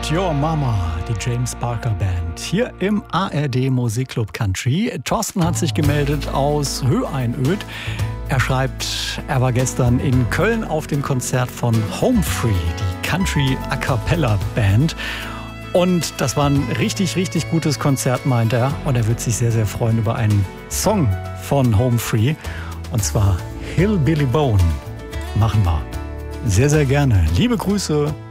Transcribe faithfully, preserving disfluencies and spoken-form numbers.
Meet Your Mama, die James Barker Band, hier im A R D Musikclub Country. Thorsten hat sich gemeldet aus Höheinöd. Er schreibt, er war gestern in Köln auf dem Konzert von Home Free, die Country A Cappella Band. Und das war ein richtig, richtig gutes Konzert, meint er. Und er wird sich sehr, sehr freuen über einen Song von Home Free. Und zwar Hillbilly Bone. Machen wir. Sehr, sehr gerne. Liebe Grüße.